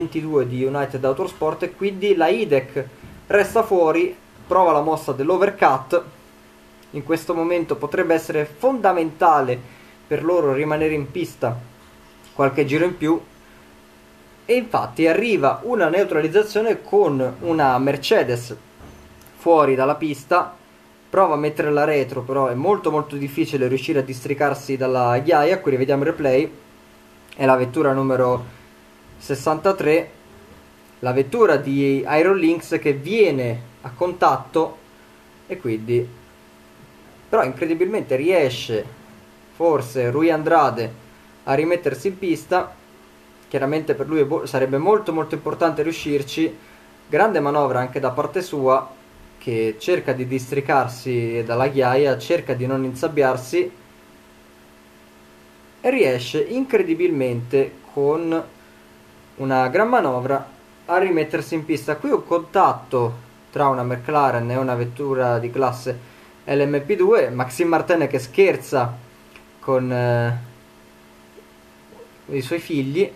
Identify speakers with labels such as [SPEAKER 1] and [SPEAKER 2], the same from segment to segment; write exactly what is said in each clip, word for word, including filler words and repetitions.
[SPEAKER 1] ventidue di United Autosport, e quindi la I D E C resta fuori, prova la mossa dell'overcut. In questo momento potrebbe essere fondamentale per loro rimanere in pista qualche giro in più, e infatti arriva una neutralizzazione con una Mercedes fuori dalla pista. Prova a mettere la retro, però è molto molto difficile riuscire a districarsi dalla ghiaia. Qui rivediamo il replay, è la vettura numero sessantatré, la vettura di Iron Lynx che viene a contatto, e quindi però incredibilmente riesce forse Rui Andrade a rimettersi in pista. Chiaramente per lui sarebbe molto molto importante riuscirci. Grande manovra anche da parte sua, che cerca di districarsi dalla ghiaia, cerca di non insabbiarsi, e riesce incredibilmente con una gran manovra a rimettersi in pista. Qui un contatto tra una McLaren e una vettura di classe L M P due, Maxime Martin che scherza con eh, i suoi figli,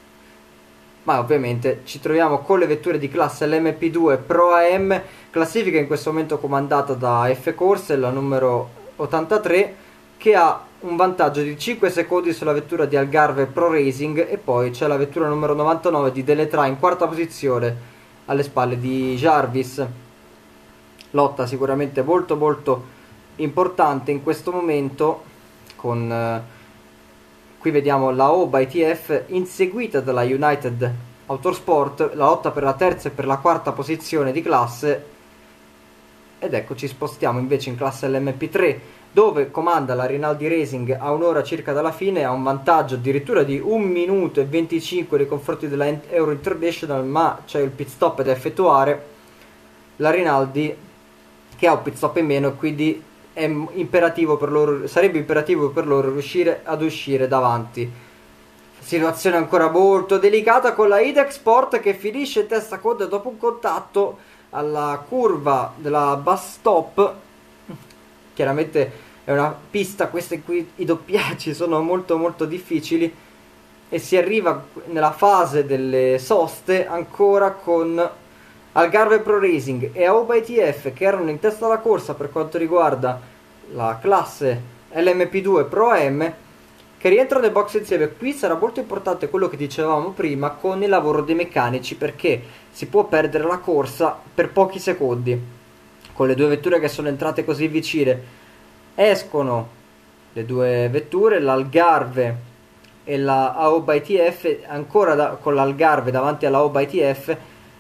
[SPEAKER 1] ma ovviamente ci troviamo con le vetture di classe L M P due Pro A M, classifica in questo momento comandata da F Corse, la numero ottantatré, che ha un vantaggio di cinque secondi sulla vettura di Algarve Pro Racing, e poi c'è la vettura numero novantanove di Deletra in quarta posizione alle spalle di Jarvis. Lotta sicuramente molto molto importante in questo momento, con eh, qui vediamo la O by T F inseguita dalla United Autosport, la lotta per la terza e per la quarta posizione di classe. Ed ecco, ci spostiamo invece in classe L M P tre, dove comanda la Rinaldi Racing a un'ora circa dalla fine, ha un vantaggio addirittura di un minuto e venticinque nei confronti della Euro International, ma c'è il pit stop da effettuare. La Rinaldi che ha un pit stop in meno, e quindi è imperativo per loro, sarebbe imperativo per loro riuscire ad uscire davanti. Situazione ancora molto delicata con la I D E C Sport che finisce in testa coda dopo un contatto alla curva della bus stop. Chiaramente è una pista questa in cui i doppiaggi sono molto molto difficili, e si arriva nella fase delle soste ancora con Algarve Pro Racing e A O by T F che erano in testa alla corsa per quanto riguarda la classe L M P due Pro A M, che rientrano nel box insieme. Qui sarà molto importante quello che dicevamo prima con il lavoro dei meccanici, perché si può perdere la corsa per pochi secondi. Con le due vetture che sono entrate così vicine, escono le due vetture, l'Algarve e la A O by T F, ancora da, con l'Algarve davanti alla A O by T F,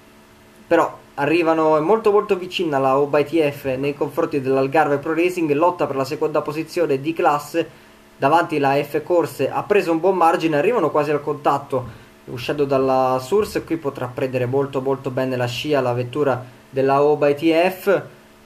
[SPEAKER 1] però arrivano molto molto vicina la A O by T F nei confronti dell'Algarve Pro Racing, lotta per la seconda posizione di classe. Davanti la F Corse ha preso un buon margine, arrivano quasi al contatto uscendo dalla source. Qui potrà prendere molto molto bene la scia la vettura della A O by T F.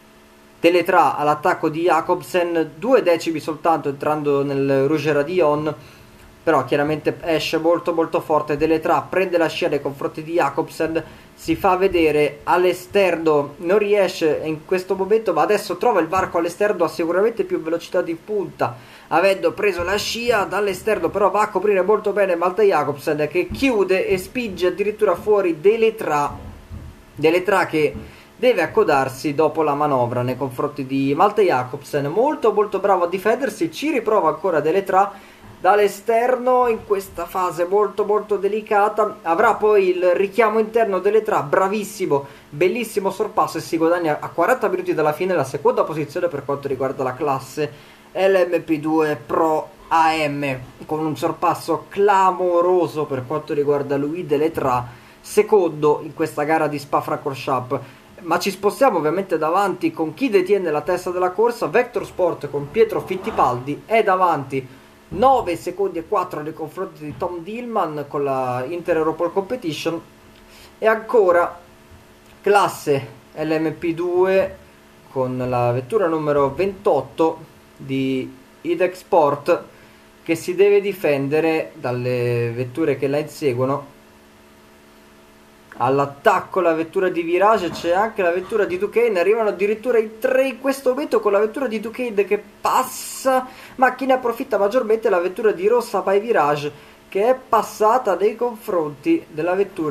[SPEAKER 1] Deletra all'attacco di Jacobsen, due decimi soltanto entrando nel Rouge Radillon, però chiaramente esce molto molto forte. Deletra prende la scia nei confronti di Jacobsen, si fa vedere all'esterno, non riesce in questo momento, ma adesso trova il varco all'esterno, ha sicuramente più velocità di punta avendo preso la scia dall'esterno, però va a coprire molto bene Malte Jacobsen che chiude e spinge addirittura fuori Deletra. Deletra che deve accodarsi dopo la manovra nei confronti di Malte Jacobsen, molto molto bravo a difendersi. Ci riprova ancora Deletra dall'esterno in questa fase molto molto delicata. Avrà poi il richiamo interno Deletra, bravissimo, bellissimo sorpasso, e si guadagna a quaranta minuti dalla fine la seconda posizione per quanto riguarda la classe L M P due Pro A M, con un sorpasso clamoroso per quanto riguarda lui Deletra, secondo in questa gara di Spa-Francorchamps. Ma ci spostiamo ovviamente davanti con chi detiene la testa della corsa. Vector Sport con Pietro Fittipaldi è davanti nove secondi e quattro nei confronti di Tom Dillman con la Inter Europol Competition, e ancora classe L M P due con la vettura numero ventotto di I D E C Sport che si deve difendere dalle vetture che la inseguono. All'attacco la vettura di Virage, c'è anche la vettura di Duquesne, arrivano addirittura in tre in questo momento con la vettura di Duquesne che passa, ma chi ne approfitta maggiormente è la vettura di Rossa by Virage che è passata nei confronti della vettura